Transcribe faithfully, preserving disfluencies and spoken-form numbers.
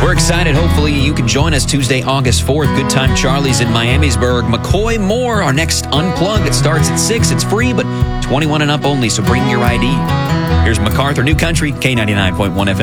We're excited. Hopefully you can join us Tuesday, August fourth. Good Time Charlie's in Miamisburg. McCoy Moore, our next Unplugged. It starts at six. It's free, but twenty-one and up only, so bring your I D. Here's MacArthur, New Country, K ninety-nine point one F M.